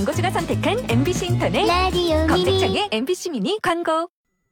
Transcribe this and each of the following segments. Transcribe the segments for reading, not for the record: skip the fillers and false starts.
광고주가 선택한 MBC 인터넷 라디오 검색창에 MBC 미니 광고.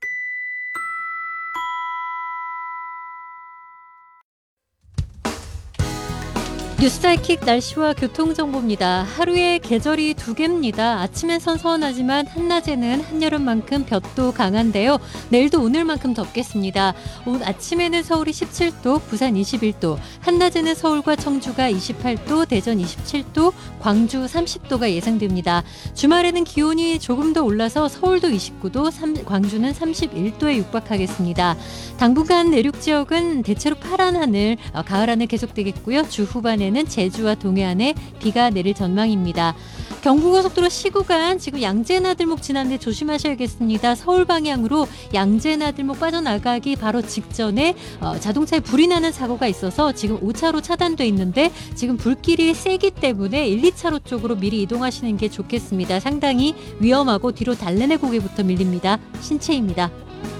뉴스타이킥 날씨와 교통정보입니다. 하루에 계절이 두 개입니다. 아침엔 선선하지만 한낮에는 한여름만큼 볕도 강한데요. 내일도 오늘만큼 덥겠습니다. 오늘 아침에는 서울이 17도, 부산 21도, 한낮에는 서울과 청주가 28도, 대전 27도, 광주 30도가 예상됩니다. 주말에는 기온이 조금 더 올라서 서울도 29도, 광주는 31도에 육박하겠습니다. 당분간 내륙 지역은 대체로 파란 하늘, 가을 하늘 계속되겠고요. 주 후반에는 제주와 동해안에 비가 내릴 전망입니다. 경부고속도로 시구간 지금 양재나들목 지나는데 조심하셔야겠습니다. 서울 방향으로 양재나들목 빠져나가기 바로 직전에 자동차에 불이 나는 사고가 있어서 지금 5차로 차단돼 있는데 지금 불길이 세기 때문에 1, 2차로 쪽으로 미리 이동하시는 게 좋겠습니다. 상당히 위험하고 뒤로 달래내 고개부터 밀립니다. 신채입니다.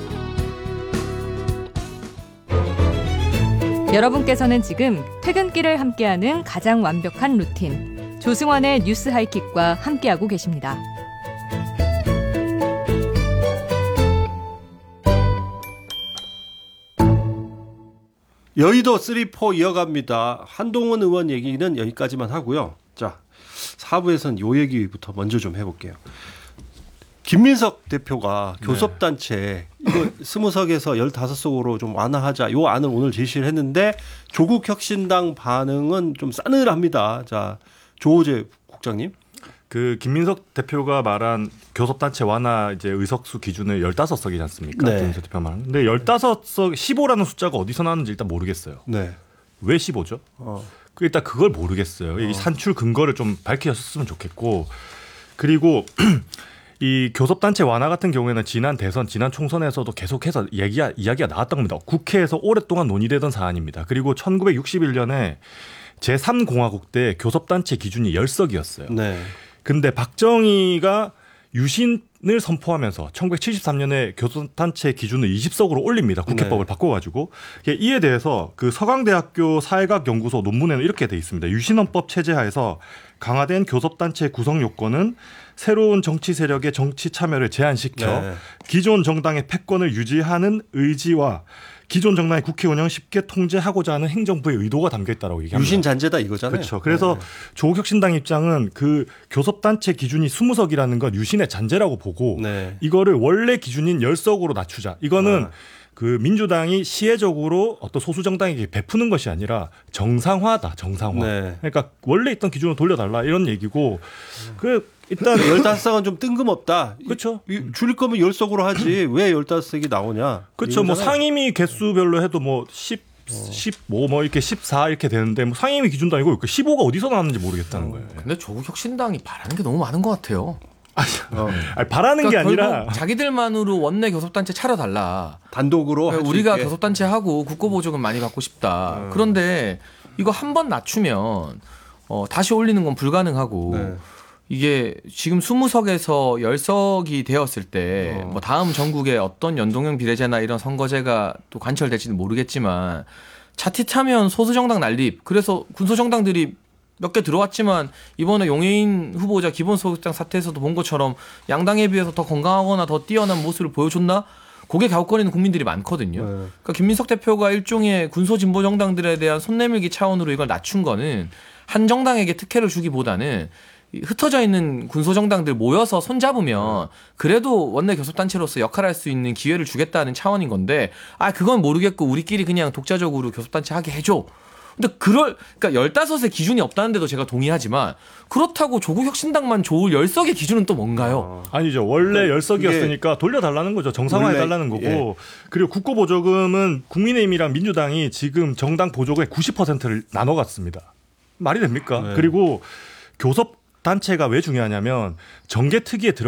여러분께서는 지금 퇴근길을 함께하는 가장 완벽한 루틴 조승환의 뉴스 하이킥과 함께하고 계십니다. 여의도 3-4 이어갑니다. 한동훈 의원 얘기는 여기까지만 하고요. 자, 4부에서는 요 얘기부터 먼저 좀 해볼게요. 김민석 대표가 교섭단체 이거 20석에서 15석으로 좀 완화하자 요 안을 오늘 제시를 했는데 조국 혁신당 반응은 좀 싸늘합니다. 자, 조호재 국장님. 그 김민석 대표가 말한 교섭단체 완화 이제 의석수 기준을 15석이지 않습니까? 네. 김민석 대표 말한. 근데 15석 15라는 숫자가 어디서 나왔는지 일단 모르겠어요. 네. 왜 15죠? 일단 그걸 모르겠어요. 이 산출 근거를 좀 밝히셨으면 좋겠고. 그리고 이 교섭단체 완화 같은 경우에는 지난 대선, 지난 총선에서도 계속해서 이야기가 나왔던 겁니다. 국회에서 오랫동안 논의되던 사안입니다. 그리고 1961년에 제3공화국 때 교섭단체 기준이 10석이었어요. 네. 근데 박정희가 유신을 선포하면서 1973년에 교섭단체 기준을 20석으로 올립니다. 국회법을 바꿔가지고. 이에 대해서 그 서강대학교 사회학연구소 논문에는 이렇게 돼 있습니다. 유신헌법 체제하에서 강화된 교섭단체 구성 요건은 새로운 정치 세력의 정치 참여를 제한시켜 기존 정당의 패권을 유지하는 의지와 기존 정당의 국회 운영을 쉽게 통제하고자 하는 행정부의 의도가 담겨 있다고 얘기합니다. 유신 잔재다 이거잖아요. 그렇죠. 그래서 조국혁신당 입장은 그 교섭단체 기준이 20석이라는 건 유신의 잔재라고 보고 이거를 원래 기준인 10석으로 낮추자. 이거는 그 민주당이 시혜적으로 어떤 소수 정당에게 베푸는 것이 아니라 정상화다. 정상화. 그러니까 원래 있던 기준으로 돌려달라 이런 얘기고 일단 15석은 좀 뜬금없다. 그렇죠. 줄일 거면 10석으로 하지. 왜 15석이 나오냐. 그렇죠. 뭐 상임위 개수별로 해도 뭐 15 뭐 이렇게 14 이렇게 되는데 뭐 상임위 기준도 아니고 15가 어디서 나왔는지 모르겠다는 거예요. 근데 조국 혁신당이 바라는 게 너무 많은 것 같아요. 아니, 바라는 그러니까 게 아니라 자기들만으로 원내 교섭단체 차려달라. 단독으로 그러니까 우리가 교섭단체 하고 국고보조금 많이 받고 싶다. 그런데 이거 한 번 낮추면 다시 올리는 건 불가능하고 이게 지금 20석에서 10석이 되었을 때 뭐 다음 전국에 어떤 연동형 비례제나 이런 선거제가 또 관철될지는 모르겠지만 자칫하면 소수정당 난립. 그래서 군소정당들이 몇 개 들어왔지만 이번에 용해인 후보자 기본소득당 사태에서도 본 것처럼 양당에 비해서 더 건강하거나 더 뛰어난 모습을 보여줬나? 고개 갸웃거리는 국민들이 많거든요. 그러니까 김민석 대표가 일종의 군소진보정당들에 대한 손내밀기 차원으로 이걸 낮춘 거는 한 정당에게 특혜를 주기보다는 흩어져 있는 군소정당들 모여서 손잡으면 그래도 원내 교섭단체로서 역할할 수 있는 기회를 주겠다는 차원인 건데 그건 모르겠고 우리끼리 그냥 독자적으로 교섭단체 하게 해줘. 근데 그러니까 15의 기준이 없다는데도 제가 동의하지만 그렇다고 조국 혁신당만 좋을 10석의 기준은 또 뭔가요? 아니죠. 원래 10석이었으니까 돌려달라는 거죠. 정상화해달라는 거고. 그리고 국고보조금은 국민의힘이랑 민주당이 지금 정당 보조금의 90%를 나눠갔습니다. 말이 됩니까? 그리고 교섭단체가 왜 중요하냐면 정계특위에